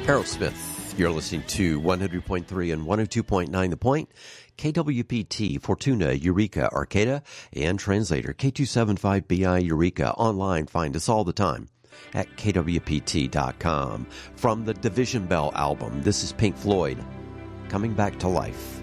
Aerosmith, you're listening to 100.3 and 102.9 The Point, KWPT, Fortuna, Eureka, Arcata, and translator K275BI Eureka. Online, find us all the time at kwpt.com. From the Division Bell album, this is Pink Floyd, Coming Back to Life.